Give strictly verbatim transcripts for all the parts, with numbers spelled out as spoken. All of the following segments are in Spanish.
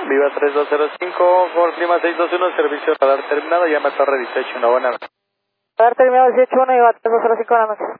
Viva tres dos cero cinco, por clima seis dos uno, servicio radar terminado, llama a Torre dieciocho uno, buenas noches. Radar terminado dieciocho uno, Viva tres dos cero cinco, buenas noches.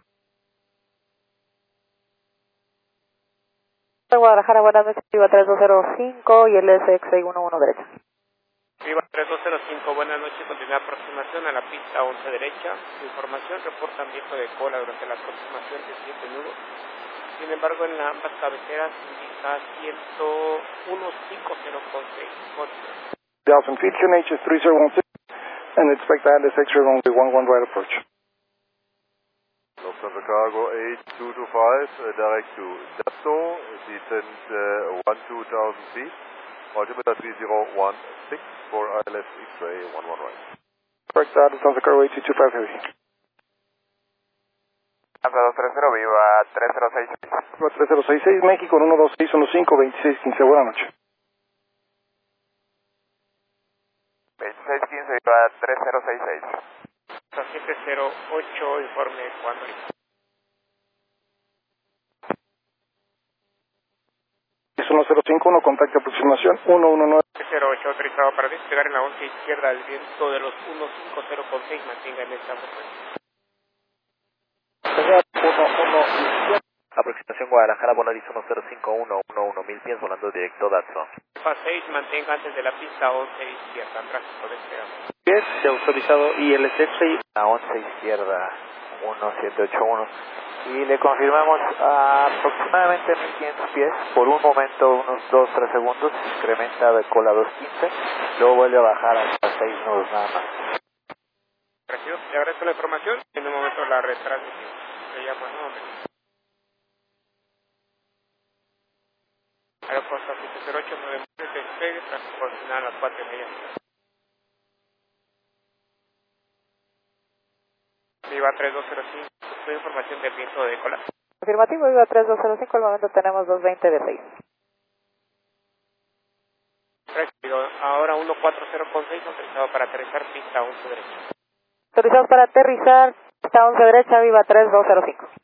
Guadalajara, buenas noches, Viva tres dos cero cinco y el S X seis uno uno derecha. Viva tres dos cero cinco, buenas noches, continúa aproximación a la pista once derecha. Su información reportan viento de cola durante la aproximación de siete nudos. Sin embargo, en la ambas cabeceras indica ciento uno cinco cero con seis. Delta feet, Q N H is three zero one six and expect to add this extra runway one one right approach. Lufthansa Cargo eight two two five, uh, direct to Dato, descent uh, one two thousand feet, altimeter three zero one six for I L S X-ray one one right. Correct, uh, Lufthansa Cargo eight two two five heavy. Lufthansa dos tres cero, Viva tres cero seis seis. Viva tres cero seis seis, México uno dos seis uno cinco, veintiséis quince, buenas noches. veintiséis quince, Viva tres cero seis seis. siete cero ocho, informe cuando. uno cero cinco uno, contacto aproximación uno uno nueve. siete cero ocho, autorizado para despegar en la once izquierda al viento de los uno cinco cero con seis, mantenga en esta frecuencia. Aproximación Guadalajara, Volaris uno cero cinco uno uno uno mil pies, volando directo Datsun. Alfa seis, mantenga antes de la pista once izquierda, tráfico despegado. diez, se ha autorizado I L S X a once izquierda, uno siete ocho uno. Y le confirmamos a aproximadamente mil quinientos pies, por un momento, unos dos tres segundos, incrementa de cola dos quince, luego vuelve a bajar hasta seis nudos nada más. Gracias, le agradezco la información, en un momento la retransmisión. Le llamo nuevamente. Aeropuerto siete cero ocho, nueve siete despegue, tráfico final a las cuatro y media. Viva tres dos cero cinco, su información del viento de cola. Afirmativo, Viva tres dos cero cinco, al momento tenemos dos veinte de seis. Recibido, ahora uno cuatro cero con seis, autorizado para aterrizar pista once derecha. Autorizados para aterrizar, pista once derecha, Viva tres dos cero cinco.